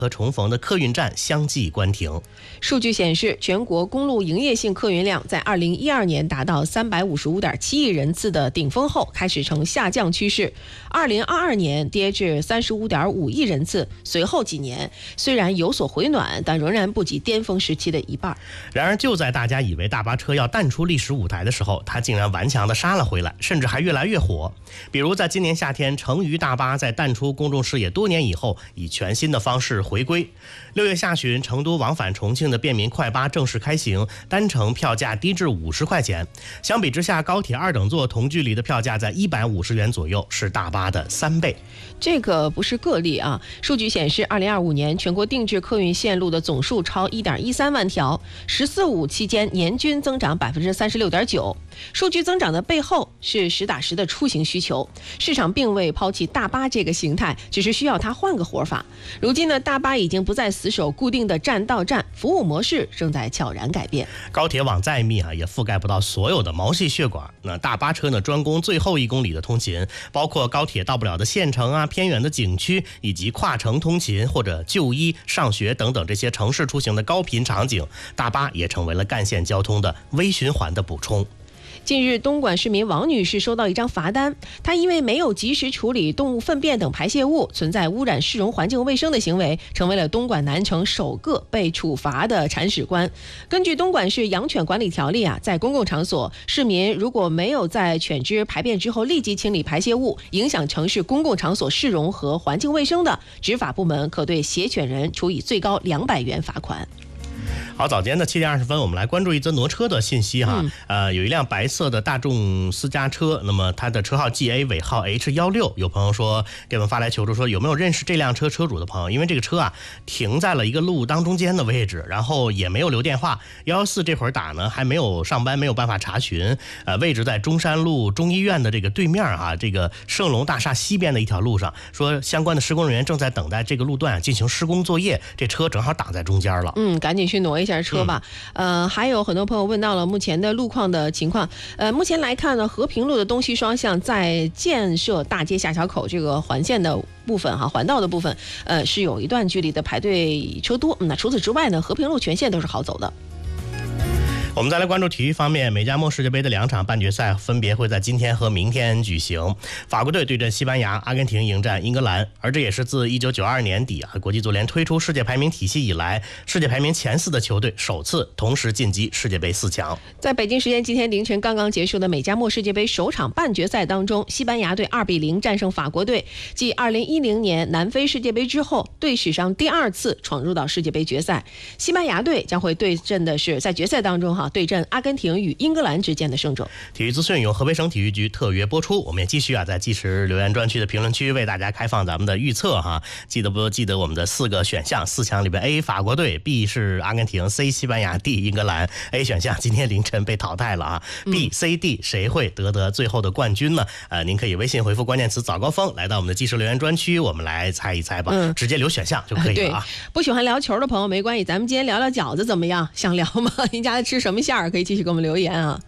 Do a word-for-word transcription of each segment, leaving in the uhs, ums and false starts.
和重逢的客运站相继关停。 数据显示，全国公路营业性客运量在二零一二年达到三百五十五点七亿人次的顶峰后，开始呈下降趋势。二零二二年跌至三十五点五亿人次，随后几年虽然有所回暖，但仍然不及巅峰时期的一半。 然而，就在大家以为大巴车要淡出历史舞台的时候，它竟然顽强地杀了回来，甚至还越来越火。比如在今年夏天，成渝大巴在淡出公众视野多年以后，以全新的方式回归。六月下旬，成都往返重庆的便民快巴正式开行，单程票价低至五十块钱。相比之下，高铁二等座同距离的票价在一百五十元左右，是大巴的三倍。 这个不是个例啊！数据显示，二零二五年全国定制客运线路的总数超一点一三万条，十四五期间年均增长百分之三十六点九。数据增长的背后是实打实的出行需求，市场并未抛弃大巴这个形态，只是需要它换个活法。如今呢，大巴已经不再死守固定的站到站，服务模式正在悄然改变。 高铁网再密啊，也覆盖不到所有的毛细血管。那大巴车呢，专攻最后一公里的通勤，包括高铁到不了的县城啊、偏远的景区，以及跨城通勤或者就医、上学等等这些城市出行的高频场景，大巴也成为了干线交通的微循环的补充。 近日，东莞市民王女士收到一张罚单，她因为没有及时处理动物粪便等排泄物，存在污染市容环境卫生的行为，成为了东莞南城首个被处罚的铲屎官。根据东莞市养犬管理条例啊，在公共场所，市民如果没有在犬只排便之后立即清理排泄物，影响城市公共场所市容和环境卫生的，执法部门可对携犬人处以最高两百元罚款。 好，早间的七点二十分，我们来关注一则挪车的信息哈。 嗯、 呃，有一辆白色的大众私家车，那么它的车号 G A 尾号 H 一六，有朋友说给我们发来求助，说有没有认识这辆车车主的朋友？因为这个车啊停在了一个路当中间的位置，然后也没有留电话，一一四这会儿打呢还没有上班，没有办法查询。呃，位置在中山路中医院的这个对面哈，这个盛隆大厦西边的一条路上，说相关的施工人员正在等待这个路段进行施工作业，这车正好挡在中间了。 嗯，赶紧去挪一下车吧。嗯、呃，还有很多朋友问到了目前的路况的情况。呃，目前来看呢，和平路的东西双向在建设大街下桥口这个环线的部分哈，环道的部分，呃，是有一段距离的排队车多。那除此之外呢，和平路全线都是好走的。 我们再来关注体育方面，美加墨世界杯的两场半决赛分别会在今天和明天举行。法国队对阵西班牙，阿根廷迎战英格兰，而这也是自一九九二年底啊，国际足联推出世界排名体系以来，世界排名前四的球队首次同时晋级世界杯四强。 在北京时间今天凌晨刚刚结束的美加墨世界杯首场半决赛当中，西班牙队二比零战胜法国队，继二零一零年南非世界杯之后，队史上第二次闯入到世界杯决赛。西班牙队将会对阵的是在决赛当中哈。对阵阿根廷与英格兰之间的胜者。 体育资讯由河北省体育局特约播出，我们也继续啊在即时留言专区的评论区为大家开放咱们的预测哈。记得不记得我们的四个选项？四强里边 A 法国队 ，B 是阿根廷 ，C 西班牙 ，D 英格兰。A 选项今天凌晨被淘汰了啊。B、C、D 谁会得得最后的冠军呢？呃，您可以微信回复关键词早高峰来到我们的即时留言专区，我们来猜一猜吧。嗯、直接留选项就可以了啊。 不喜欢聊球的朋友没关系，咱们今天聊聊饺子怎么样？想聊吗？您家吃什么馅儿？可以继续给我们留言啊。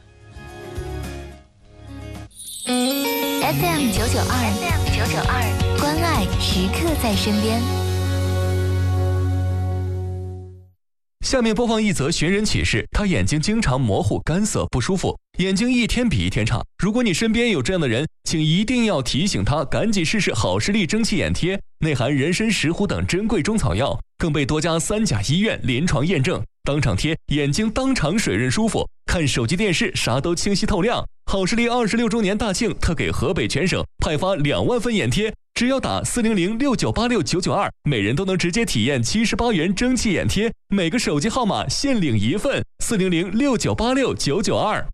F M 九九二 ，F M 九九二，关爱时刻在身边。 下面播放一则寻人启事，他眼睛经常模糊、干涩、不舒服，眼睛一天比一天差。如果你身边有这样的人，请一定要提醒他赶紧试试好视力蒸汽眼贴，内含人参、石斛等珍贵中草药，更被多家三甲医院临床验证。当场贴，眼睛当场水润舒服，看手机电视啥都清晰透亮。好视力二十六周年大庆特给河北全省派发两万份眼贴，只要打四零零六九八六九九二，每人都能直接体验七十八元蒸汽眼贴，每个手机号码限领一份。四零零六九八六九九二。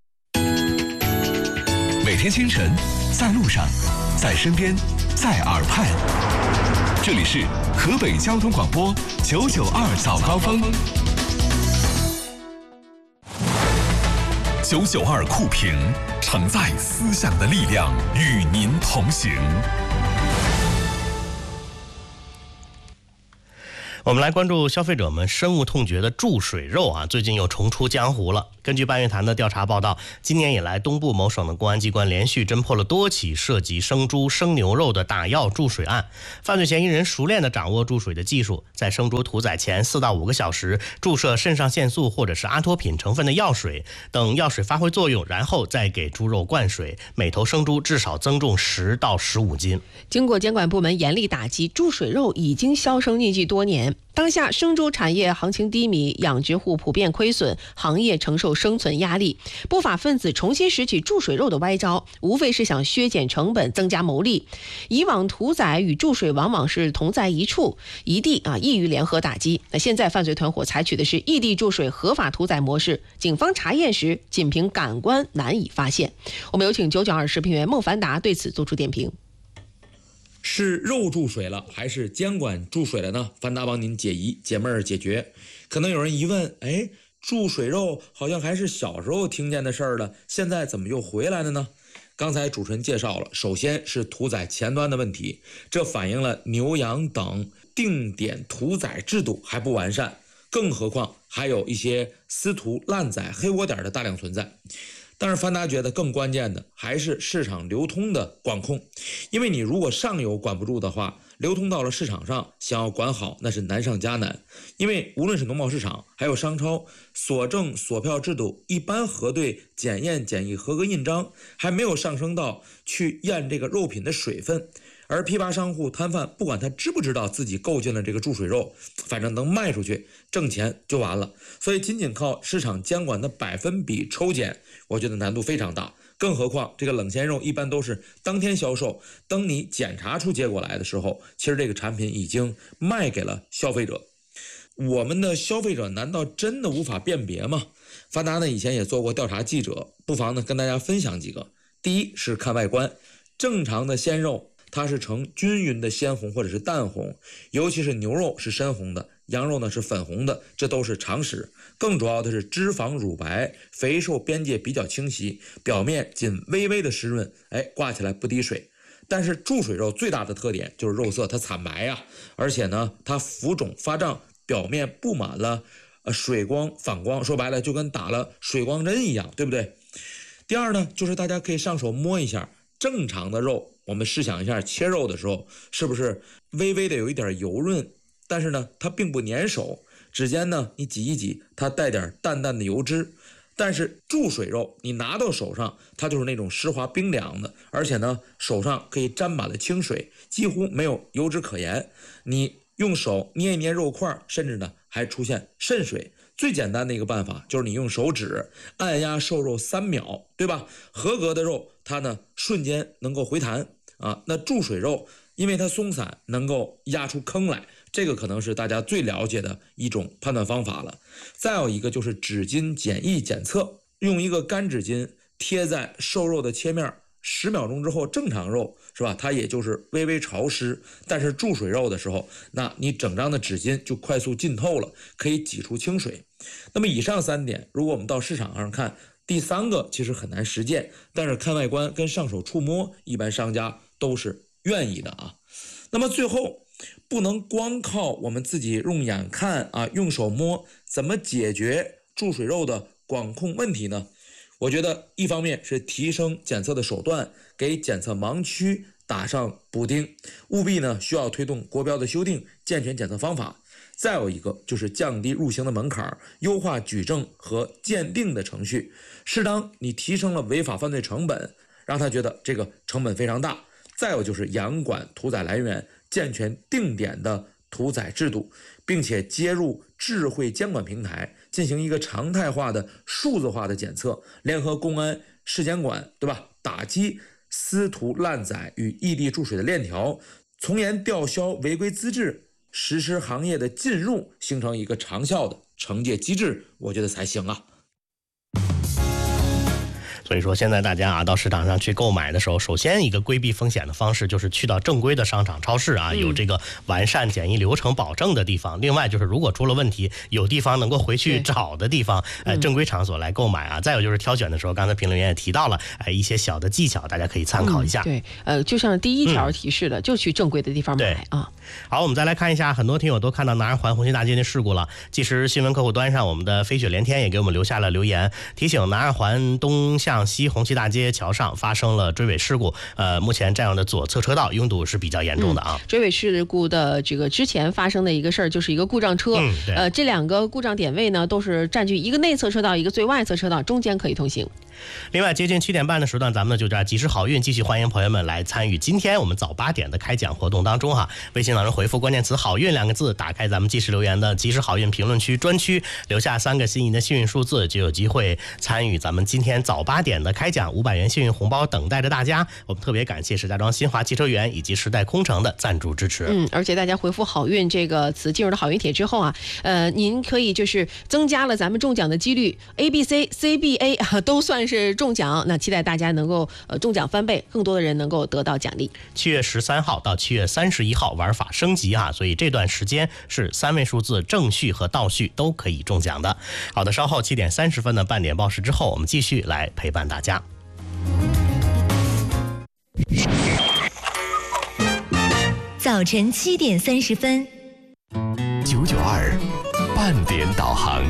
每天清晨，在路上，在身边，在耳畔，这里是河北交通广播九九二早高峰。九九二酷评，承载思想的力量，与您同行。 我们来关注消费者们深恶痛绝的注水肉啊，最近又重出江湖了。根据半月谈的调查报道，今年以来，东部某省的公安机关连续侦破了多起涉及生猪、生牛肉的打药注水案。犯罪嫌疑人熟练地掌握注水的技术，在生猪屠宰前四到五个小时注射肾上腺素或者是阿托品成分的药水，等药水发挥作用，然后再给猪肉灌水，每头生猪至少增重十到十五斤。 经过监管部门严厉打击，注水肉已经销声匿迹多年。当下生猪产业行情低迷，养殖户普遍亏损，行业承受生存压力。不法分子重新拾起注水肉的歪招，无非是想削减成本，增加牟利。以往屠宰与注水往往是同在一处，一地啊，易于联合打击。那现在犯罪团伙采取的是异地注水合法屠宰模式，警方查验时仅凭感官难以发现。我们有请九九二视频员孟凡达对此做出点评。 是肉注水了还是监管注水了呢？凡达帮您解疑解闷儿解决。可能有人疑问，哎，注水肉好像还是小时候听见的事儿了，现在怎么又回来了呢？刚才主持人介绍了，首先是屠宰前端的问题，这反映了牛羊等定点屠宰制度还不完善，更何况还有一些私屠滥宰黑窝点的大量存在。但是凡达觉得更关键的还是市场流通的管控，因为你如果上游管不住的话，流通到了市场上，想要管好那是难上加难。因为无论是农贸市场还有商超，锁证锁票制度一般核对检验检疫合格印章还没有上升到去验这个肉品的水分。而批发商户摊贩不管他知不知道自己购进了这个注水肉，反正能卖出去挣钱就完了。所以仅仅靠市场监管的百分比抽检，我觉得难度非常大。更何况这个冷鲜肉一般都是当天销售，等你检查出结果来的时候，其实这个产品已经卖给了消费者。我们的消费者难道真的无法辨别吗？凡达呢以前也做过调查记者，不妨呢跟大家分享几个。第一是看外观，正常的鲜肉它是呈均匀的鲜红或者是淡红，尤其是牛肉是深红的，羊肉呢是粉红的，这都是常识。更主要的是脂肪乳白，肥瘦边界比较清晰，表面仅微微的湿润，哎，挂起来不滴水。但是注水肉最大的特点就是肉色它惨白啊，而且呢它浮肿发胀，表面布满了呃水光反光，说白了就跟打了水光针一样，对不对？第二呢，就是大家可以上手摸一下正常的肉，我们试想一下切肉的时候是不是微微的有一点油润，但是呢它并不粘手，指尖呢你挤一挤，它带点淡淡的油脂。但是注水肉你拿到手上，它就是那种湿滑冰凉的，而且呢手上可以沾满了清水，几乎没有油脂可言。你用手捏一捏肉块，甚至呢还出现渗水。最简单的一个办法就是你用手指按压瘦肉三秒，对吧？合格的肉它呢瞬间能够回弹啊，那注水肉因为它松散，能够压出坑来，这个可能是大家最了解的一种判断方法了。再有一个就是纸巾检疫检测，用一个干纸巾贴在瘦肉的切面，十秒钟之后，正常肉是吧，它也就是微微潮湿，但是注水肉的时候，那你整张的纸巾就快速浸透了，可以挤出清水。那么以上三点，如果我们到市场上看，第三个其实很难实践，但是看外观跟上手触摸，一般商家都是愿意的啊。那么最后不能光靠我们自己用眼看啊，用手摸，怎么解决注水肉的管控问题呢？我觉得一方面是提升检测的手段，给检测盲区打上补丁，务必呢需要推动国标的修订，健全检测方法。再有一个就是降低入刑的门槛，优化举证和鉴定的程序。适当你提升了违法犯罪成本，让他觉得这个成本非常大。再有就是严管屠宰来源，健全定点的屠宰制度，并且接入智慧监管平台，进行一个常态化的数字化的检测，联合公安、市监管，对吧？打击私屠滥宰与异地注水的链条，从严吊销违规资质，实施行业的禁入，形成一个长效的惩戒机制，我觉得才行啊。 所以说现在大家啊到市场上去购买的时候，首先一个规避风险的方式就是去到正规的商场超市啊，有这个完善检疫流程保证的地方。另外就是如果出了问题，有地方能够回去找的地方，呃，正规场所来购买啊。再有就是挑选的时候，刚才评论员也提到了，哎，一些小的技巧，大家可以参考一下。 嗯、对，呃，就像第一条提示的，嗯、就去正规的地方买啊。 好，我们再来看一下，很多听友都看到南二环红旗大街的事故了。即时新闻客户端上，我们的飞雪连天也给我们留下了留言，提醒南二环东向西红旗大街桥上发生了追尾事故。呃，目前占用的左侧车道拥堵是比较严重的啊。 嗯、追尾事故的这个之前发生的一个事儿，就是一个故障车。 嗯、 呃，这两个故障点位呢，都是占据一个内侧车道，一个最外侧车道，中间可以通行。 另外，接近七点半的时段，咱们呢就在及时好运继续欢迎朋友们来参与今天我们早八点的开奖活动当中哈。微信当中回复关键词“好运”两个字，打开咱们即时留言的及时好运评论区专区，留下三个心仪的幸运数字，就有机会参与咱们今天早八点的开奖，五百元幸运红包等待着大家。我们特别感谢石家庄新华汽车园以及时代空城的赞助支持。 嗯，而且大家回复“好运”这个词进入了好运帖之后啊，呃，您可以就是增加了咱们中奖的几率 ，A B C C B A 都算是中奖。那期待大家能够呃中奖翻倍，更多的人能够得到奖励。 七月十三号到七月三十一号玩法升级哈，所以这段时间是三位数字正序和倒序都可以中奖的。好的，稍后七点三十分的半点报时之后，我们继续来陪伴大家。 早晨七点三十分， 九九二半点导航。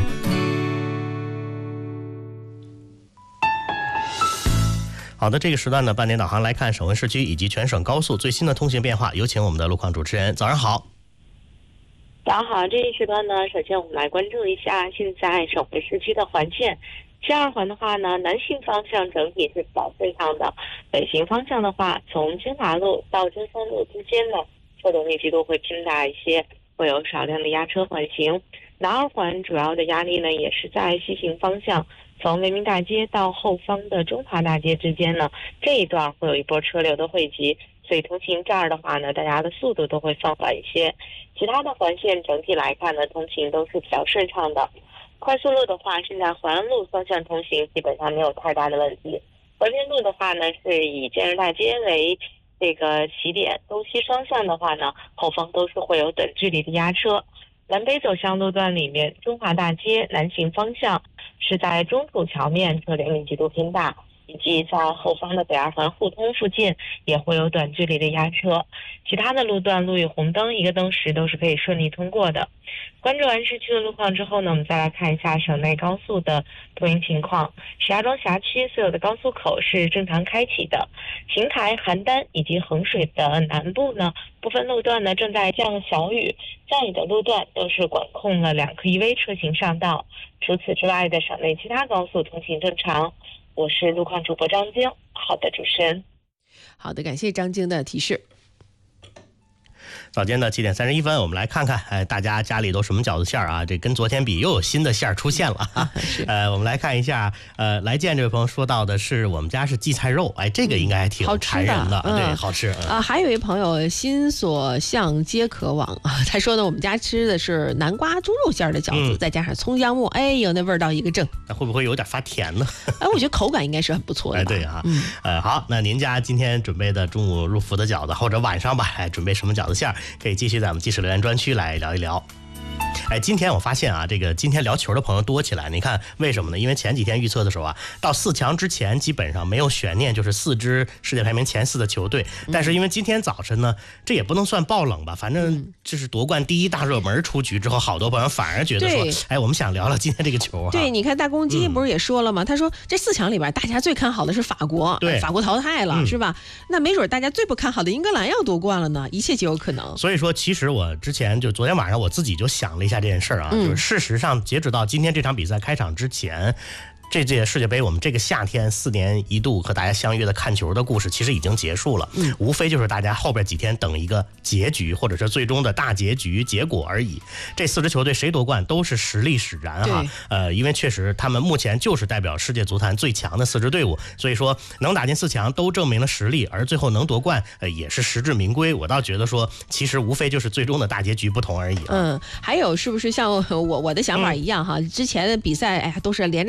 好的，这个时段的半点导航来看省会市区以及全省高速最新的通行变化，有请我们的路况主持人。早上好。 早上好，这一时段呢，首先我们来关注一下现在省会市区的环线。西二环的话呢，南行方向整体是比较顺畅的，北行方向的话，从金华路到金松路之间呢，车流密集度会偏大一些，会有少量的压车缓行。南二环主要的压力呢，也是在西行方向，从维明大街到后方的中华大街之间呢，这一段会有一波车流的汇集，所以通行这儿的话呢，大家的速度都会放缓一些。其他的环线整体来看呢，通行都是比较顺畅的。快速路的话，现在环安路方向通行基本上没有太大的问题。和平路的话呢，是以建设大街为这个起点，东西双向的话呢，后方都是会有等距离的压车。南北走向路段里面，中华大街南行方向是在中土桥面车流密集度偏大，以及在后方的北二环互通附近也会有短距离的压车。其他的路段路与红灯一个灯时都是可以顺利通过的。关注完市区的路况之后呢，我们再来看一下省内高速的通行情况。石家庄辖区所有的高速口是正常开启的，邢台、邯郸以及衡水的南部呢，部分路段呢正在降小雨，降雨的路段都是管控了两颗一 V 车型上道。除此之外的省内其他高速通行正常。我是路况主播张晶。好的，主持人。 好的，感谢张晶的提示。 早间的七点三十一分，我们来看看，哎，大家家里都什么饺子馅儿啊？这跟昨天比又有新的馅儿出现了。呃，我们来看一下，呃，来见这位朋友说到的是我们家是荠菜肉，哎，这个应该还挺馋人的， 嗯、 对，好吃、嗯、 啊。还有一位朋友心所向皆可往啊，他说呢，我们家吃的是南瓜猪肉馅的饺子、嗯，再加上葱姜末，哎呦，那味道一个正。 那会不会有点发甜呢？ 哎，我觉得口感应该是很不错的。 哎，对啊，嗯，呃，好，那您家今天准备的中午入伏的饺子，或者晚上吧，哎，准备什么饺子馅儿？可以继续在我们即时留言专区来聊一聊。哎，今天我发现啊，这个今天聊球的朋友多起来，你看为什么呢？因为前几天预测的时候啊，到四强之前基本上没有悬念，就是四支世界排名前四的球队。但是因为今天早晨呢，这也不能算爆冷吧，反正就是夺冠第一大热门出局之后，好多朋友反而觉得说，哎，我们想聊聊今天这个球啊。 对，你看大公鸡不是也说了吗？嗯、他说这四强里边大家最看好的是法国， 对， 法国淘汰了、嗯、是吧？那没准大家最不看好的英格兰要夺冠了呢，一切皆有可能。 所以说，其实我之前就昨天晚上我自己就想了一下这件事儿啊。嗯，就是事实上，截止到今天这场比赛开场之前，这届世界杯我们这个夏天四年一度和大家相约的看球的故事其实已经结束了，嗯，无非就是大家后边几天等一个结局或者是最终的大结局结果而已。这四支球队谁夺冠都是实力使然哈，呃，因为确实他们目前就是代表世界足坛最强的四支队伍，所以说能打进四强都证明了实力，而最后能夺冠呃也是实至名归。我倒觉得说，其实无非就是最终的大结局不同而已、啊。 嗯，还有是不是像我我的想法一样哈？嗯、之前的比赛哎呀都是连着猜带着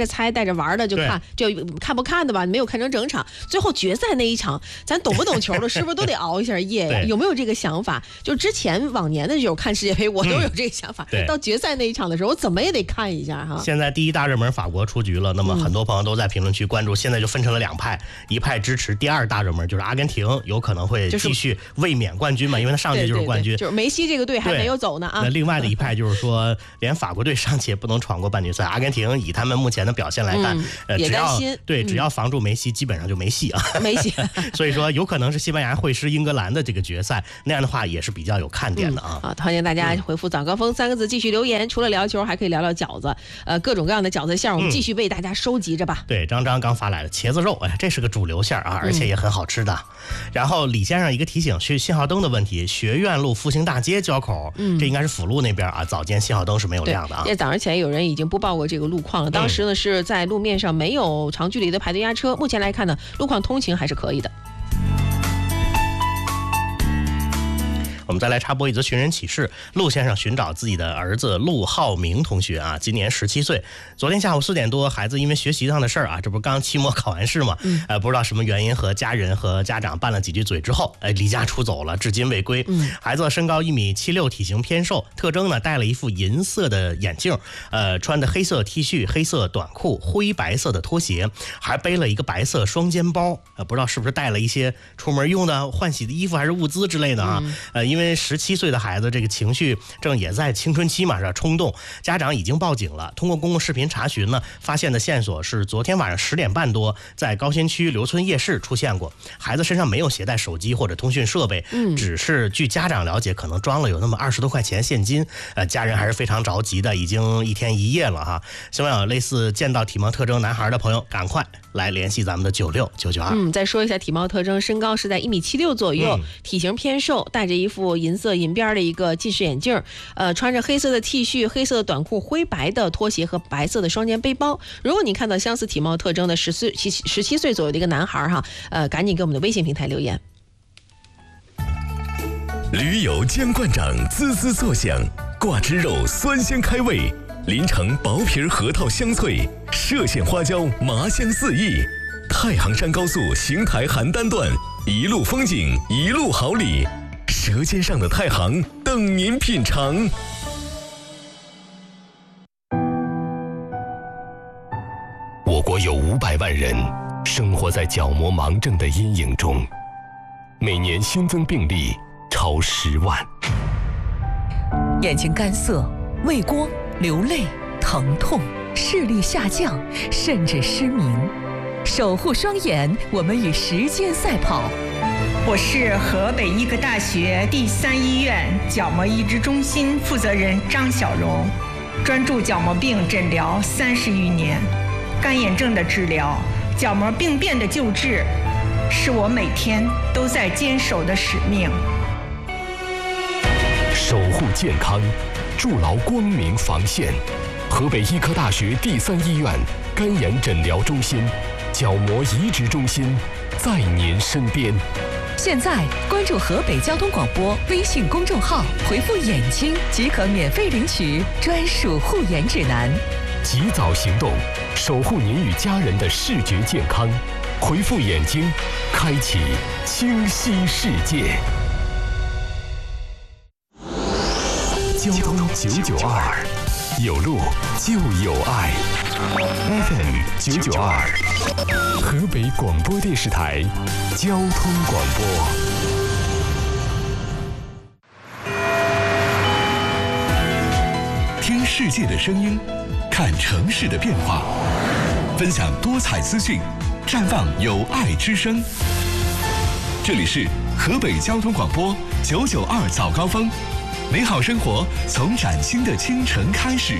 着玩的就看，就看不看的吧，没有看成整场。最后决赛那一场，咱懂不懂球的，是不是都得熬一下夜呀？有没有这个想法？就之前往年的时候看世界杯，我都有这个想法。嗯、到决赛那一场的时候，我怎么也得看一下哈。 现在第一大热门法国出局了，那么很多朋友都在评论区关注，现在就分成了两派，一派支持第二大热门就是阿根廷，有可能会继续卫冕冠军嘛，因为他上届就是冠军， 对对对，就是梅西这个队还没有走呢啊。 那另外的一派就是说，连法国队尚且不能闯过半决赛，阿根廷以他们目前的表现来看， 嗯、 呃， 也担心， 对，只要防住梅西，基本上就没戏啊， 没戏。 所以说，有可能是西班牙会师英格兰的这个决赛，那样的话也是比较有看点的啊。 嗯、啊，欢迎大家回复“早高峰”三个字继续留言。除了聊球，还可以聊聊饺子，呃，各种各样的饺子馅儿，我们继续为大家收集着吧。 嗯、对，张张刚发来的茄子肉，哎，这是个主流馅儿啊，而且也很好吃的。嗯、然后李先生一个提醒，是信号灯的问题，学院路复兴大街交口，嗯，这应该是辅路那边啊，早间信号灯是没有亮的啊。 这早上起来有人已经播报过这个路况了，当时呢是在路面上没有长距离的排队压车，目前来看呢，路况通行还是可以的。 我们再来插播一则寻人启事，陆先生寻找自己的儿子陆浩明同学啊，今年十七岁。昨天下午四点多，孩子因为学习上的事儿啊，这不是刚期末考完试嘛，嗯、呃，不知道什么原因和家人和家长拌了几句嘴之后，哎，离家出走了，至今未归。嗯、孩子身高一米七六，体型偏瘦，特征呢戴了一副银色的眼镜，呃，穿的黑色 T 恤、黑色短裤、灰白色的拖鞋，还背了一个白色双肩包，呃，不知道是不是带了一些出门用的换洗的衣服还是物资之类的啊？嗯、呃，因为因为十七岁的孩子这个情绪正也在青春期嘛，是吧？冲动，家长已经报警了。通过公共视频查询呢，发现的线索是昨天晚上十点半多，在高新区刘村夜市出现过。孩子身上没有携带手机或者通讯设备，嗯，只是据家长了解，可能装了有那么二十多块钱现金。呃，家人还是非常着急的，已经一天一夜了哈。希望有类似见到体貌特征男孩的朋友，赶快来联系咱们的九六九九二。 嗯，再说一下体貌特征，身高是在一米七六左右，嗯、体型偏瘦，戴着一副银色银边的一个近视眼镜，呃，穿着黑色的 T 恤、黑色的短裤、灰白的拖鞋和白色的双肩背包。如果你看到相似体貌特征的十四、十七岁左右的一个男孩哈，呃，赶紧给我们的微信平台留言。 驴油煎灌掌滋滋作响，挂汁肉酸鲜开胃，临城薄皮核桃香脆，歙县花椒麻香四溢。太行山高速邢台邯郸段，一路风景一路好礼，舌尖上的太行等您品尝。我国有五百万人生活在角膜盲症的阴影中，每年新增病例超十万。 眼睛干涩、畏光、流泪、疼痛、视力下降，甚至失明。守护双眼，我们与时间赛跑。 我是河北医科大学第三医院角膜移植中心负责人张小荣，专注角膜病诊疗三十余年，干眼症的治疗、角膜病变的救治，是我每天都在坚守的使命。 守护健康，筑牢光明防线。河北医科大学第三医院干眼诊疗中心、角膜移植中心在您身边。 现在关注河北交通广播微信公众号，回复眼睛即可免费领取专属护眼指南。 及早行动，守护您与家人的视觉健康。回复眼睛，开启清晰世界。交通九九二，有路就有爱。F M 九九二，河北广播电视台交通广播。听世界的声音，看城市的变化，分享多彩资讯，绽放有爱之声。这里是河北交通广播九九二早高峰，美好生活从崭新的清晨开始。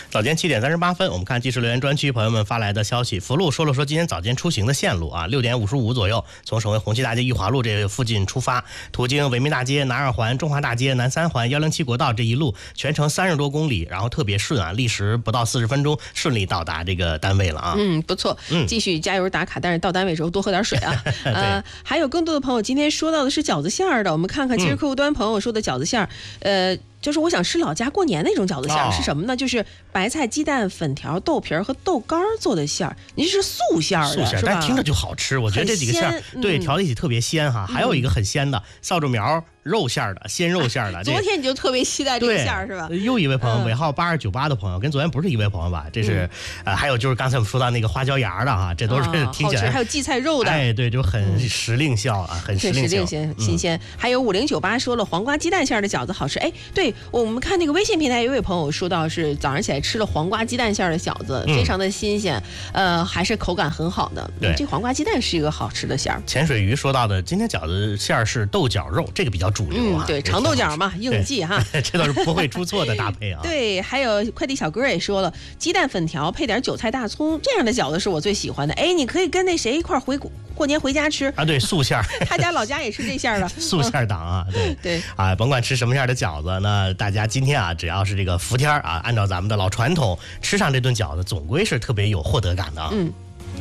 早间七点三十八分，我们看即时留言专区朋友们发来的消息。福禄说了说今天早间出行的线路啊，六点五十五左右，从省会红旗大街裕华路这附近出发，途经维民大街、南二环、中华大街、南三环、幺零七国道这一路，全程三十多公里，然后特别顺啊，历时不到四十分钟，顺利到达这个单位了啊。 嗯，不错，嗯，继续加油打卡，但是到单位之后多喝点水啊。呃，还有更多的朋友今天说到的是饺子馅儿的，我们看看今日客户端朋友说的饺子馅儿，呃。就是我想吃老家过年那种饺子馅儿、哦、是什么呢？就是白菜、鸡蛋、粉条、豆皮儿和豆干做的馅儿。您是素馅儿的， 素馅儿，但听着就好吃。我觉得这几个馅儿、嗯、对调在一起特别鲜哈。还有一个很鲜的臊竹苗。肉馅儿的，鲜肉馅儿的。 昨天你就特别期待这个馅儿是吧？ 又一位朋友尾号八二九八的朋友，跟昨天不是一位朋友吧？这是、嗯、呃，还有就是刚才我们说到那个花椒芽的哈，这都是听起来、 啊、还有荠菜肉的， 哎，对，就很时令效啊，很时令效， 新鲜。嗯、还有五零九八说了黄瓜鸡蛋馅儿的饺子好吃，哎，对我们看那个微信平台有位朋友说到是早上起来吃了黄瓜鸡蛋馅儿的饺子，嗯、非常的新鲜，呃，还是口感很好的。 对， 这黄瓜鸡蛋是一个好吃的馅儿。 潜水鱼说到的今天饺子馅儿是豆角肉，这个比较主流啊。 嗯、对。长豆角嘛，应季哈， 这都是不会出错的搭配啊。 对，还有快递小哥也说了，鸡蛋粉条配点韭菜大葱，这样的饺子是我最喜欢的。哎，你可以跟那谁一块回过年回家吃啊。对，素馅儿， 他家老家也是这馅儿的素馅儿党啊。对对啊，甭管吃什么馅儿的饺子，那大家今天啊，只要是这个伏天啊，按照咱们的老传统，吃上这顿饺子，总归是特别有获得感的啊。 嗯。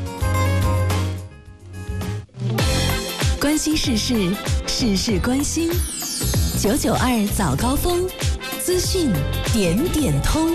关心时事，事事关心。九九二早高峰，资讯点点通。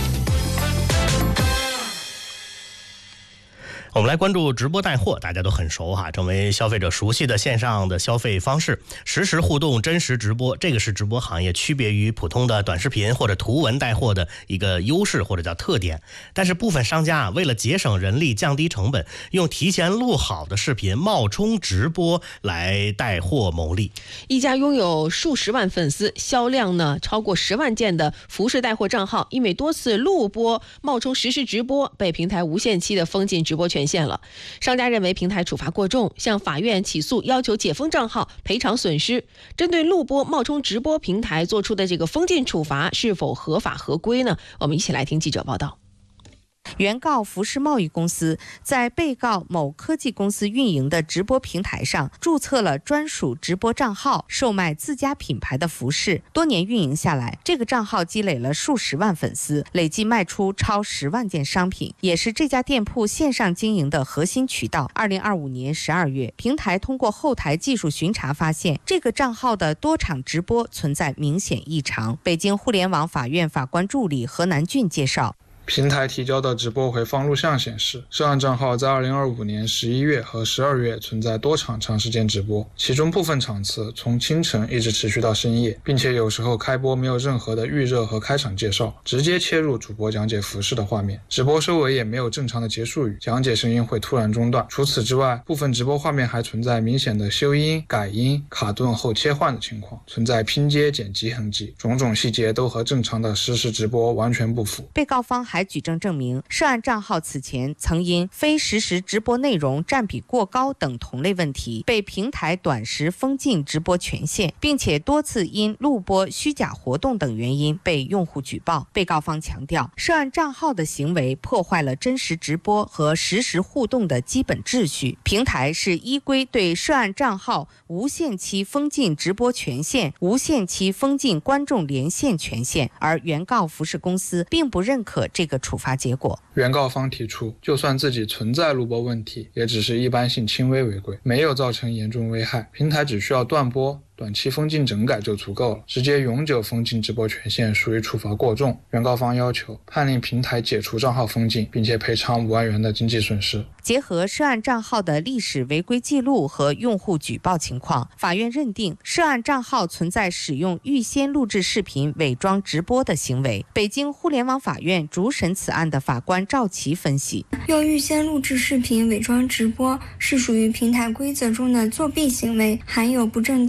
我们来关注直播带货，大家都很熟哈，成为消费者熟悉的线上的消费方式。实时互动、真实直播，这个是直播行业区别于普通的短视频或者图文带货的一个优势或者叫特点。但是部分商家啊，为了节省人力、降低成本，用提前录好的视频冒充直播来带货牟利。 一家拥有数十万粉丝、销量呢超过十万件的服饰带货账号，因为多次录播冒充实时直播，被平台无限期的封禁直播权限了。商家认为平台处罚过重，向法院起诉，要求解封账号赔偿损失。针对录播冒充直播平台做出的这个封禁处罚是否合法合规呢？我们一起来听记者报道。 原告服饰贸易公司在被告某科技公司运营的直播平台上注册了专属直播账号，售卖自家品牌的服饰。多年运营下来，这个账号积累了数十万粉丝，累计卖出超十万件商品，也是这家店铺线上经营的核心渠道。二零二五年十二月，平台通过后台技术巡查发现，这个账号的多场直播存在明显异常。北京互联网法院法官助理何南俊介绍。 平台提交的直播回放录像显示，涉案账号在二零二五年十一月和十二月存在多场长时间直播，其中部分场次从清晨一直持续到深夜，并且有时候开播没有任何的预热和开场介绍，直接切入主播讲解服饰的画面，直播收尾也没有正常的结束语，讲解声音会突然中断。除此之外，部分直播画面还存在明显的修音、改音、卡顿后切换的情况，存在拼接剪辑痕迹，种种细节都和正常的实时直播完全不符。 被告方还举证证明，涉案账号此前曾因非实时直播内容占比过高等同类问题，被平台短时封禁直播权限，并且多次因录播虚假活动等原因被用户举报。被告方强调，涉案账号的行为破坏了真实直播和实时互动的基本秩序，平台是依规对涉案账号无限期封禁直播权限、无限期封禁观众连线权限，而原告服饰公司并不认可这个处罚结果。 原告方提出，就算自己存在录播问题，也只是一般性轻微违规，没有造成严重危害，平台只需要断播、短期封禁整改就足够了，直接永久封禁直播权限属于处罚过重。原告方要求判令平台解除账号封禁，并且赔偿五万元的经济损失。 结合涉案账号的历史违规记录和用户举报情况，法院认定涉案账号存在使用预先录制视频伪装直播的行为。北京互联网法院主审此案的法官赵琦分析， 用预先录制视频伪装直播是属于平台规则中的作弊行为，含有不正当牟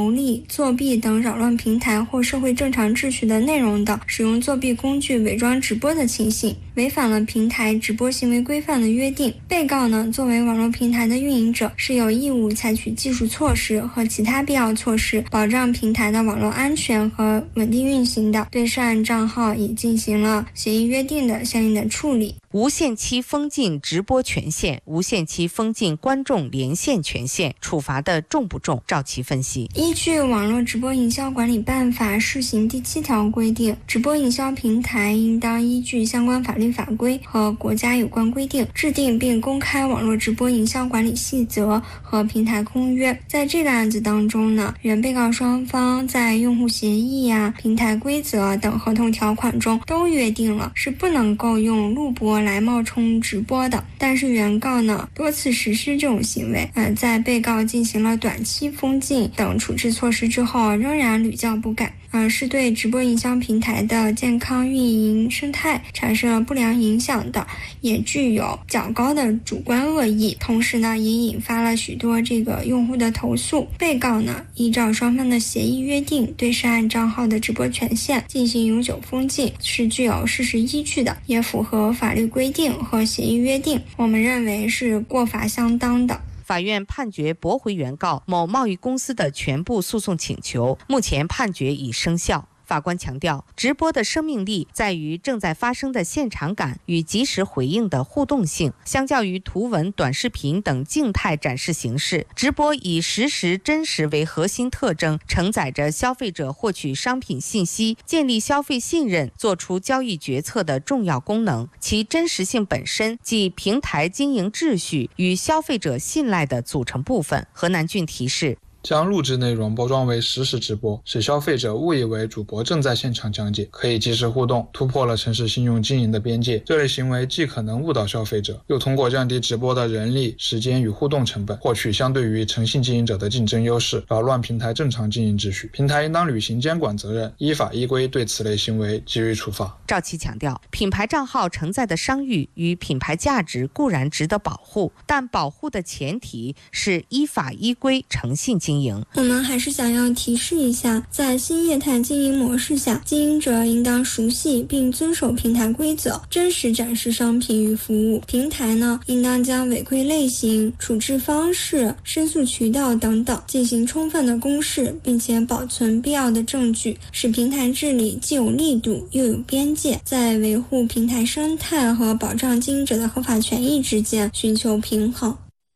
牟利、作弊等扰乱平台或社会正常秩序的内容等，使用作弊工具伪装直播的情形，违反了平台直播行为规范的约定。被告呢，作为网络平台的运营者，是有义务采取技术措施和其他必要措施，保障平台的网络安全和稳定运行的，对涉案账号已进行了协议约定的相应的处理。 无限期封禁直播权限，无限期封禁观众连线权限，处罚的重不重？赵琦分析， 依据《网络直播营销管理办法》试行第七条规定，直播营销平台应当依据相关法律法规和国家有关规定，制定并公开网络直播营销管理细则和平台公约。在这个案子当中呢，原被告双方在用户协议啊、平台规则等合同条款中都约定了是不能够用录播来冒充直播的，但是原告呢多次实施这种行为，呃，在被告进行了短期封禁等处置措施之后，仍然屡教不改，呃，是对直播营销平台的健康运营生态产生了不良影响的，也具有较高的主观恶意，同时呢，也引发了许多这个用户的投诉。被告呢，依照双方的协议约定，对涉案账号的直播权限进行永久封禁，是具有事实依据的，也符合法律规定和协议约定，我们认为是过法相当的。 法院判决驳回原告某贸易公司的全部诉讼请求，目前判决已生效。法官强调，直播的生命力在于正在发生的现场感与及时回应的互动性。相较于图文、短视频等静态展示形式，直播以实时真实为核心特征，承载着消费者获取商品信息、建立消费信任、做出交易决策的重要功能。其真实性本身即平台经营秩序与消费者信赖的组成部分。何南俊提示， 将录制内容包装为实时直播，使消费者误以为主播正在现场讲解，可以及时互动，突破了城市信用经营的边界。这类行为既可能误导消费者，又通过降低直播的人力、时间与互动成本，获取相对于诚信经营者的竞争优势，扰乱平台正常经营秩序。平台应当履行监管责任，依法依规对此类行为给予处罚。 赵琦强调，品牌账号承载的商誉与品牌价值固然值得保护，但保护的前提是依法依规、诚信经营。 我们还是想要提示一下，在新业态经营模式下，经营者应当熟悉并遵守平台规则，真实展示商品与服务。平台呢，应当将违规类型、处置方式、申诉渠道等等进行充分的公示，并且保存必要的证据，使平台治理既有力度又有边界，在维护平台生态和保障经营者的合法权益之间寻求平衡。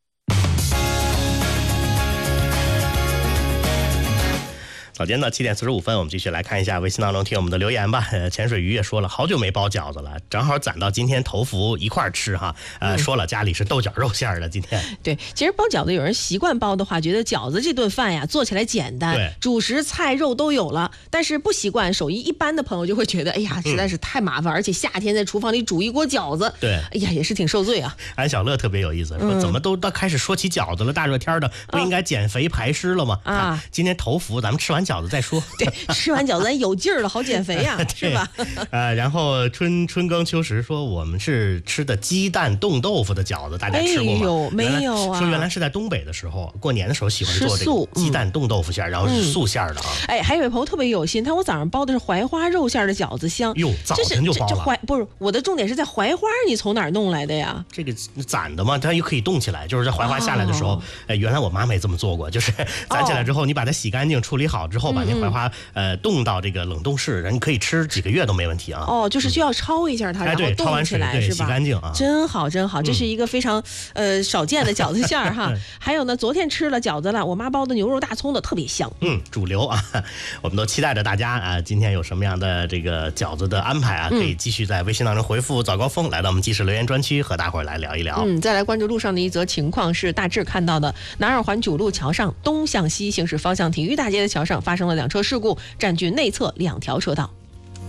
早间的七点四十五分，我们继续来看一下微信当中听我们的留言吧。呃，潜水鱼也说了，好久没包饺子了，正好攒到今天头伏一块儿吃哈。呃，嗯、说了家里是豆角肉馅儿的，今天。 对，其实包饺子有人习惯包的话，觉得饺子这顿饭呀做起来简单，主食菜肉都有了。但是不习惯手艺一般的朋友就会觉得，哎呀，实在是太麻烦，嗯、而且夏天在厨房里煮一锅饺子， 对， 哎呀也是挺受罪啊。 安小乐特别有意思，说怎么都到开始说起饺子了，大热天的不应该减肥排湿了吗？啊，啊今天头伏，咱们吃完饺子再说。 对，吃完饺子咱有劲儿了，好减肥呀、啊，是吧？ 呃，然后春春耕秋实说，我们是吃的鸡蛋冻豆腐的饺子，大家吃过吗？ 哎呦，没有啊。 说原来是在东北的时候，过年的时候喜欢做这个鸡蛋冻豆腐馅、嗯，然后是素馅的啊。 哎，还有一位朋友特别有心，他说我早上包的是槐花肉馅的饺子香。 哟，早晨就包了。 这槐不是我的重点是在槐花，你从哪儿弄来的呀？ 这个攒的嘛，它又可以冻起来，就是在槐花下来的时候，哎、哦，原来我妈没这么做过，就是攒起来之后，你把它洗干净、处理好之后，把那槐花、嗯、呃。冻到这个冷冻室，人可以吃几个月都没问题啊。 哦，就是需要焯一下它，然后冻起来，是吧？ 洗干净啊， 真好真好，这是一个非常呃少见的饺子馅儿哈。还有呢，昨天吃了饺子了，我妈包的牛肉大葱的特别香。 嗯，主流啊，我们都期待着大家啊，今天有什么样的这个饺子的安排啊？可以继续在微信当中回复早高峰，来到我们即时留言专区和大伙儿来聊一聊。 嗯，再来关注路上的一则情况是大致看到的，南二环九路桥上东向西行驶方向体育大街的桥上发生了两车事故，占据内侧两条车道。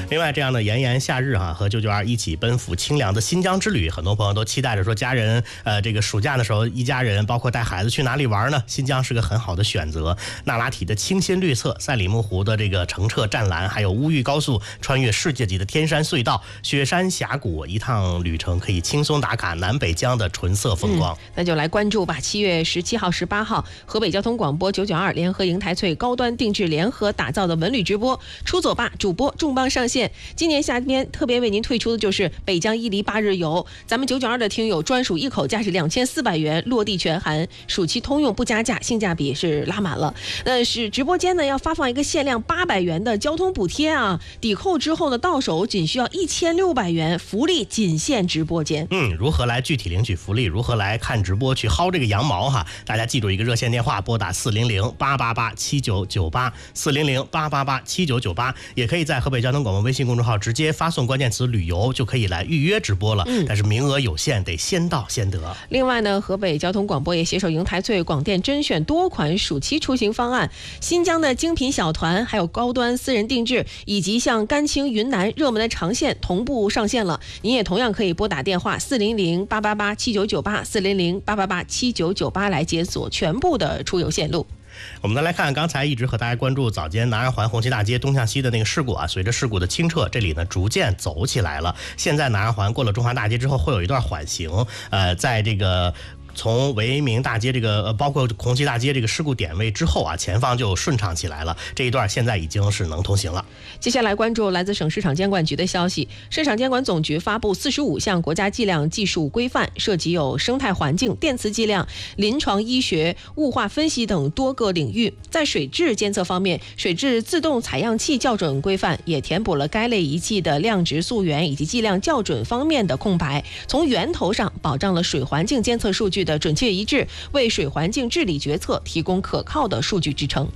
另外，这样的炎炎夏日哈、啊，和九九二一起奔赴清凉的新疆之旅，很多朋友都期待着说，家人呃这个暑假的时候，一家人包括带孩子去哪里玩呢？新疆是个很好的选择。那拉提的清新绿色，赛里木湖的这个澄澈湛蓝，还有乌玉高速穿越世界级的天山隧道、雪山峡谷，一趟旅程可以轻松打卡南北疆的纯色风光。 嗯、那就来关注吧。七月十七号、十八号，河北交通广播九九二联合银台翠高端定制联合打造的文旅直播出走吧主播重磅上线。今年夏天特别为您推出的就是北疆伊犁八日游，咱们九九二的听友专属一口价是两千四百元，落地全含，暑期通用不加价，性价比是拉满了。那是直播间呢要发放一个限量八百元的交通补贴啊，抵扣之后呢到手仅需要一千六百元，福利仅限直播间。 嗯，如何来具体领取福利？如何来看直播去薅这个羊毛哈？大家记住一个热线电话，拨打四零零八八八七九九八，四零零八八八七九九八，也可以在河北交通广播微信公众号直接发送关键词旅游，就可以来预约直播了。嗯，但是名额有限，得先到先得。 另外呢，河北交通广播也携手银台翠广电甄选多款暑期出行方案，新疆的精品小团，还有高端私人定制，以及像甘青、云南热门的长线同步上线了。您也同样可以拨打电话四零零八八八七九九八，四零零八八八七九九八来解锁全部的出游线路。 我们再来看刚才一直和大家关注早间南二环红旗大街东向西的那个事故啊，随着事故的清澈，这里呢逐渐走起来了。现在南二环过了中华大街之后会有一段缓行，呃，在这个从维明大街这个呃，包括红旗大街这个事故点位之后啊，前方就顺畅起来了。这一段现在已经是能通行了。 接下来关注来自省市场监管局的消息，市场监管总局发布四十五项国家计量技术规范，涉及有生态环境、电磁计量、临床医学、物化分析等多个领域。在水质监测方面，水质自动采样器校准规范也填补了该类仪器的量值溯源以及计量校准方面的空白，从源头上保障了水环境监测数据的准确一致，为水环境治理决策提供可靠的数据支撑。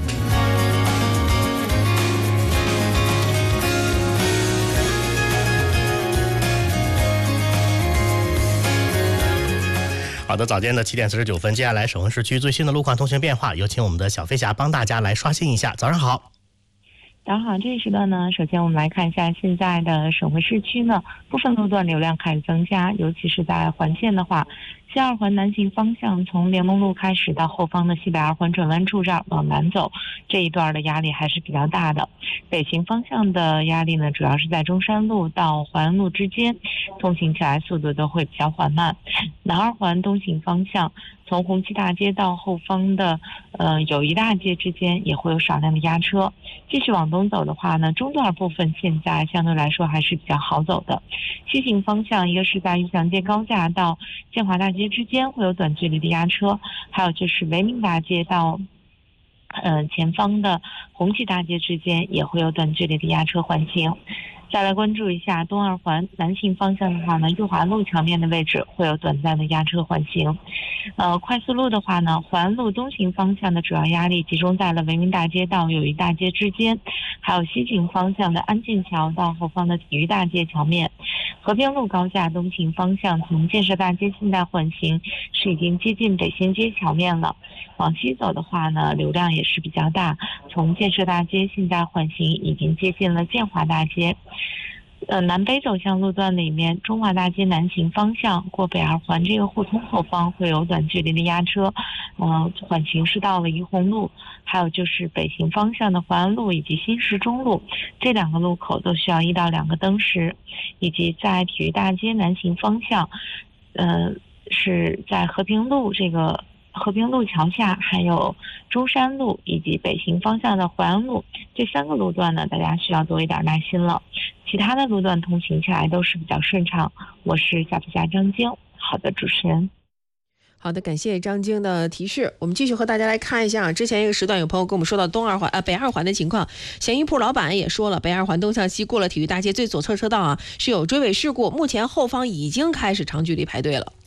好的，早间的七点四十九分，接下来省会市区最新的路况通行变化，有请我们的小飞侠帮大家来刷新一下。早上好。 早上好，这一时段呢，首先我们来看一下现在的省会市区呢，部分路段流量开始增加，尤其是在环线的话，西二环南行方向从联盟路开始到后方的西北二环转弯处这儿往南走，这一段的压力还是比较大的。北行方向的压力呢，主要是在中山路到淮安路之间，通行起来速度都会比较缓慢。南二环东行方向从红旗大街到后方的呃友谊大街之间也会有少量的压车。继续往东走的话呢，中段部分现在相对来说还是比较好走的。西行方向，一个是在玉祥街高架到建华大街之间会有短距离的压车，还有就是维明大街到呃前方的红旗大街之间也会有短距离的压车缓行。再来关注一下东二环南行方向的话呢，裕华路桥面的位置会有短暂的压车缓行。呃，快速路的话呢，淮安路东行方向的主要压力集中在了维明大街到友谊大街之间，还有西行方向的安建桥到后方的体育大街桥面。和平路高架东行方向从建设大街现代缓行是已经接近北新街桥面了。往西走的话呢，流量也是比较大，从建设大街现代缓行已经接近了建华大街。呃，南北走向路段里面，中华大街南行方向过北二环这个互通后方会有短距离的压车，嗯、呃，缓行是到了怡红路，还有就是北行方向的淮安路以及新市中路这两个路口都需要一到两个灯时，以及在体育大街南行方向，呃，是在和平路这个。和平路桥下，还有中山路以及北行方向的淮安路这三个路段呢，大家需要多一点耐心了。其他的路段通行起来都是比较顺畅。我是小皮侠张晶，好的，主持人。 好的，感谢张晶的提示。我们继续和大家来看一下，之前一个时段有朋友跟我们说到东二环呃北二环的情况，咸鱼铺老板也说了，北二环东向西过了体育大街最左侧车道啊是有追尾事故，目前后方已经开始长距离排队了。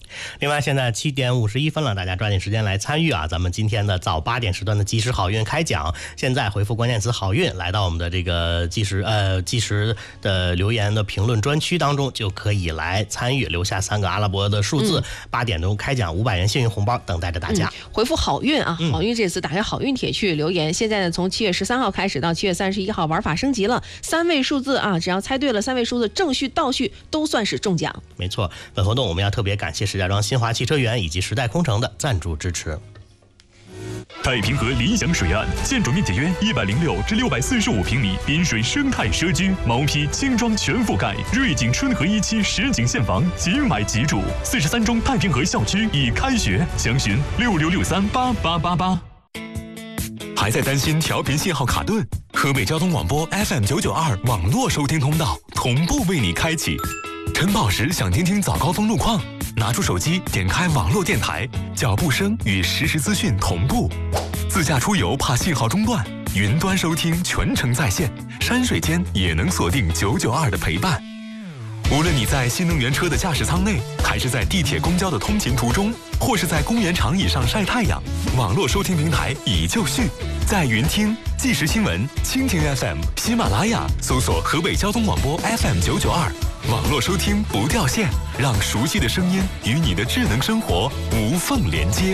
另外，现在七点五十一分了，大家抓紧时间来参与啊！咱们今天的早八点时段的即时好运开奖，现在回复关键词“好运”来到我们的这个即时呃即时的留言的评论专区当中，就可以来参与，留下三个阿拉伯的数字。八、嗯、点钟开奖五百元幸运红包等待着大家。 嗯、回复“好运”啊，好运这次打开好运帖去留言。现在呢，从七月十三号开始到七月三十一号，玩法升级了，三位数字啊，只要猜对了三位数字，正序倒序都算是中奖。 没错，本活动我们要特别感谢石家庄新华汽车园以及时代空城的赞助支持。 太平河理想水岸，建筑面积约一百零六至六百四十五平米，滨水生态社区，毛坯轻装全覆盖，瑞景春和一期实景现房，即买即住。四十三中太平河校区已开学，详询六六六三八八八八。还在担心调频信号卡顿？河北交通广播 F M 九九二网络收听通道同步为你开启。晨跑时想听听早高峰路况，拿出手机点开网络电台，脚步声与实时资讯同步。自驾出游怕信号中断，云端收听全程在线，山水间也能锁定九九二的陪伴。无论你在新能源车的驾驶舱内，还是在地铁公交的通勤途中，或是在公园长椅上晒太阳，网络收听平台已就绪。在云听、即时新闻、蜻蜓 F M、喜马拉雅搜索河北交通广播 F M 九九二，网络收听不掉线，让熟悉的声音与你的智能生活无缝连接。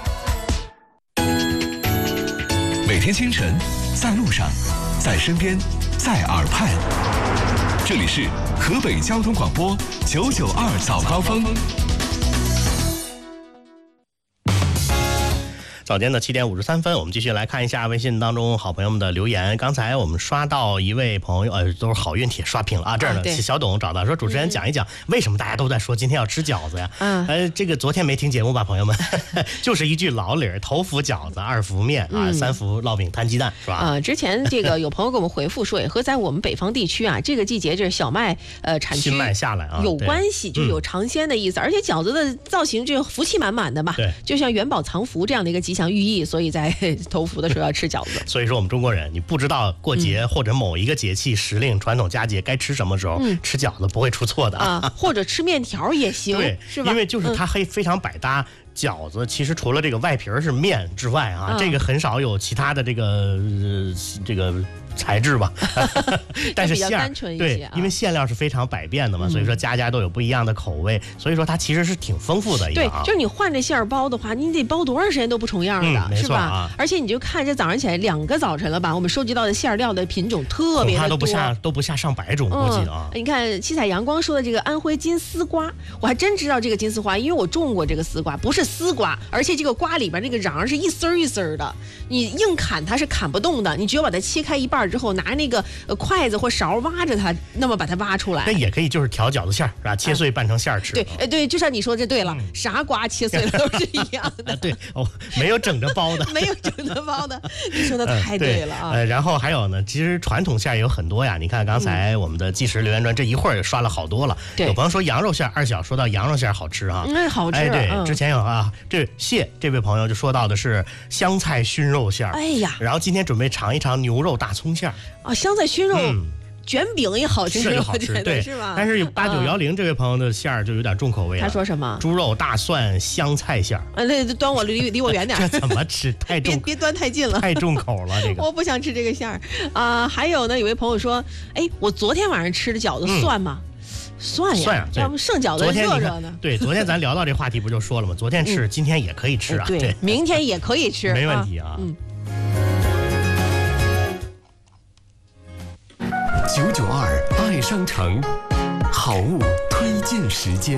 每天清晨，在路上，在身边，在耳畔，这里是河北交通广播九九二早高峰。 早间的七点五十三分，我们继续来看一下微信当中好朋友们的留言。刚才我们刷到一位朋友，呃，都是好运帖刷屏了啊。这儿呢，啊、小董找到说，主持人讲一讲、嗯、为什么大家都在说今天要吃饺子呀？嗯，呃，这个昨天没听节目吧，朋友们，就是一句老理儿：头伏饺子，二伏面啊，嗯、三伏烙饼摊鸡蛋，是吧？ 啊，之前这个有朋友给我们回复说，也和在我们北方地区啊，这个季节这小麦呃产区新麦下来啊有关系，就有尝鲜的意思。嗯、而且饺子的造型就福气满满的嘛， 对， 就像元宝藏福这样的一个吉祥寓意，所以在头伏的时候要吃饺子。 所以说我们中国人，你不知道过节或者某一个节气时令传统佳节该吃什么时候，嗯、吃饺子不会出错的啊，或者吃面条也行， 对， 是吧？ 因为就是它非非常百搭。嗯饺子其实除了这个外皮是面之外啊，嗯、这个很少有其他的这个、呃、这个材质吧，但是馅儿对，因为馅料是非常百变的嘛，嗯、所以说家家都有不一样的口味，所以说它其实是挺丰富的一个、啊。 对，就是你换这馅儿包的话，你得包多长时间都不重样的， 嗯、 是吧？ 啊、 而且你就看这早上起来两个早晨了吧，我们收集到的馅料的品种特别的多， 都不下都不下上百种，估计啊、 嗯。你看七彩阳光说的这个安徽金丝瓜，我还真知道这个金丝瓜，因为我种过这个丝瓜，不是丝瓜，而且这个瓜里边那个瓤是一丝儿一丝儿的，你硬砍它是砍不动的，你只有把它切开一半之后，拿那个筷子或勺挖着它，那么把它挖出来。 那也可以就是调饺子馅儿是吧？切碎拌成馅儿吃。 对，哎对，就像你说这对了，嗯、啥瓜切碎了都是一样的。 对哦，没有整着包的， 没有整着包的，你说的太对了啊。 呃，然后还有呢，其实传统馅儿有很多呀。你看刚才我们的即时留言专这一会儿也刷了好多了。 对， 有朋友说羊肉馅儿，二小说到羊肉馅儿好吃啊， 嗯，好吃。 哎，对， 嗯、 之前有啊，这谢这位朋友就说到的是香菜熏肉馅儿。 哎呀， 然后今天准备尝一尝牛肉大葱馅儿。 啊，香菜熏肉。嗯卷饼也好吃， 是好吃，对， 是吧？ 但是八九幺零这位朋友的馅儿就有点重口味了。 他说什么？ 猪肉大蒜香菜馅儿。 啊，那端我离离我远点。 这怎么吃？太重， 别别端太近了， 太重口了。这个我不想吃这个馅儿啊。还有呢，有位朋友说，哎，我昨天晚上吃的饺子算吗？嗯算呀， 算呀， 要不剩饺子热热呢？ 对，昨天咱聊到这话题不就说了吗？昨天吃，嗯、今天也可以吃啊， 对， 对明天也可以吃， 没问题啊。 嗯。 九九二爱商城，好物推荐时间。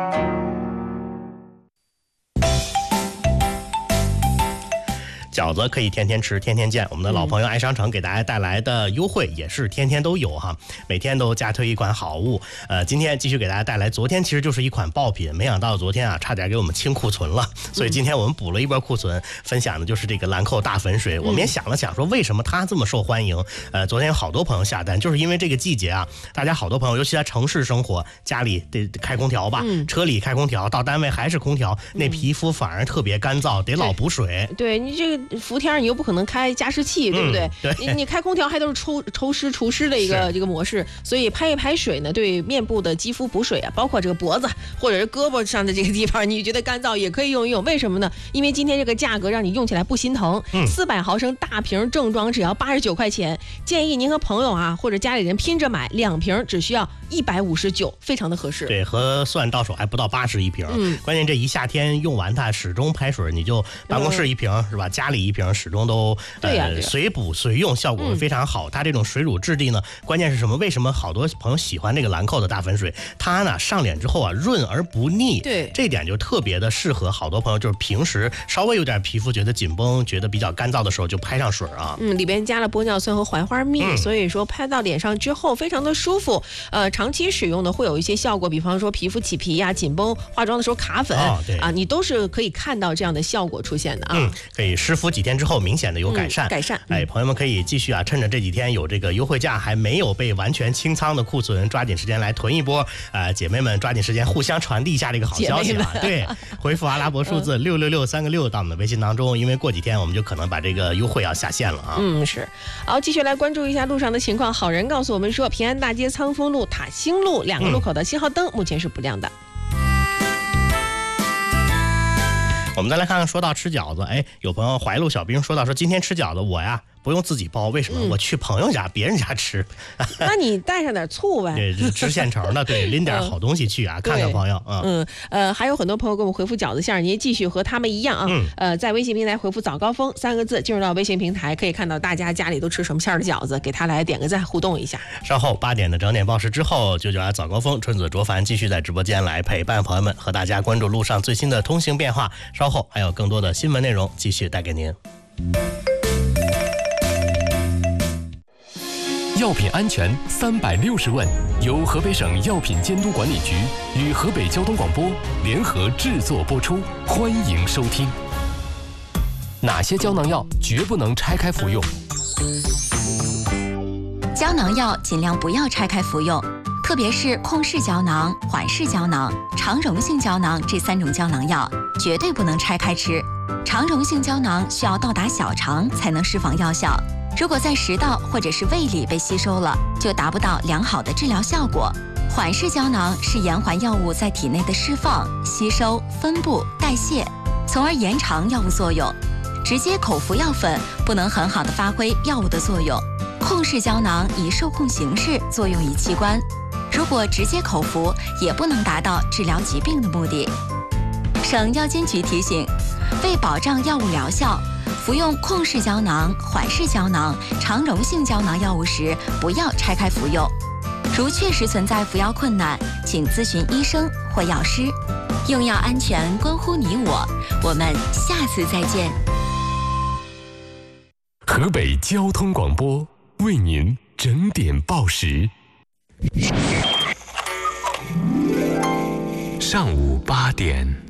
饺子可以天天吃，天天见。我们的老朋友爱商城给大家带来的优惠也是天天都有哈，每天都加推一款好物。呃，今天继续给大家带来，昨天其实就是一款爆品，没想到昨天啊差点给我们清库存了，所以今天我们补了一波库存，分享的就是这个兰蔻大粉水。我们也想了想说，为什么它这么受欢迎？呃，昨天有好多朋友下单，就是因为这个季节啊，大家好多朋友，尤其在城市生活，家里得开空调吧，嗯、车里开空调，到单位还是空调，那皮肤反而特别干燥，得老补水。 对, 对你这个。 伏天你又不可能开加湿器，对不对？ 嗯、对你你开空调还都是抽抽湿除湿的一个这个模式，所以拍一拍水呢，对面部的肌肤补水啊，包括这个脖子或者是胳膊上的这个地方，你觉得干燥也可以用一用。为什么呢？因为今天这个价格让你用起来不心疼，四百毫升大瓶正装只要八十九块钱，建议您和朋友啊或者家里人拼着买，两瓶只需要一百五十九，非常的合适。 对，核算到手还不到八十一瓶，嗯，关键这一夏天用完它始终拍水，你就办公室一瓶、嗯、是吧？家里一瓶始终都对呀、啊呃、随补随用，效果非常好。嗯、它这种水乳质地呢，关键是什么？为什么好多朋友喜欢这个兰蔻的大粉水？它呢上脸之后啊润而不腻， 对， 这点就特别的适合好多朋友，就是平时稍微有点皮肤觉得紧绷、觉得比较干燥的时候就拍上水啊。 嗯，里边加了玻尿酸和槐花蜜、 嗯， 所以说拍到脸上之后非常的舒服。呃，长期使用呢会有一些效果，比方说皮肤起皮呀、啊、紧绷、化妆的时候卡粉、 哦、对啊，你都是可以看到这样的效果出现的啊。 嗯，可以湿敷几天之后明显的有改善， 嗯、改善。 哎，朋友们可以继续啊，趁着这几天有这个优惠价还没有被完全清仓的库存，抓紧时间来囤一波。呃，姐妹们抓紧时间互相传递一下这个好消息啊！对，回复阿拉伯数字六六六三个六到我们的微信当中，因为过几天我们就可能把这个优惠要下线了啊。 嗯，是。好，继续来关注一下路上的情况。好人告诉我们说，平安大街仓丰路、塔兴路两个路口的信号灯目前是不亮的。 我们再来看看，说到吃饺子，哎，有朋友怀路小兵说到说今天吃饺子，我呀不用自己包，为什么？嗯、我去朋友家、别人家吃。 那你带上点醋呗。 对，吃现成的，对，拎点好东西去啊，嗯、看看朋友啊。 嗯，呃，还有很多朋友给我们回复饺子馅儿，您继续和他们一样啊。嗯。呃，在微信平台回复早高峰三个字，进入到微信平台，可以看到大家家里都吃什么馅儿的饺子，给他来点个赞，互动一下。 稍后八点的整点报时之后，九九二早高峰，春子卓凡继续在直播间来陪伴朋友们，和大家关注路上最新的通行变化。稍后还有更多的新闻内容继续带给您。 药品安全三百六十问，由河北省药品监督管理局与河北交通广播联合制作播出，欢迎收听。哪些胶囊药绝不能拆开服用？ 胶囊药尽量不要拆开服用，特别是控式胶囊、缓释胶囊、肠溶性胶囊这三种胶囊药绝对不能拆开吃。肠溶性胶囊需要到达小肠才能释放药效，如果在食道或者是胃里被吸收了，就达不到良好的治疗效果。缓释胶囊是延缓药物在体内的释放、吸收、分布、代谢，从而延长药物作用。直接口服药粉不能很好的发挥药物的作用。控式胶囊以受控形式作用于器官，如果直接口服，也不能达到治疗疾病的目的。省药监局提醒，为保障药物疗效，服用控式胶囊、缓释胶囊、肠溶性胶囊药物时，不要拆开服用。如确实存在服药困难，请咨询医生或药师。用药安全关乎你我，我们下次再见。 河北交通广播为您整点报时。上午八点。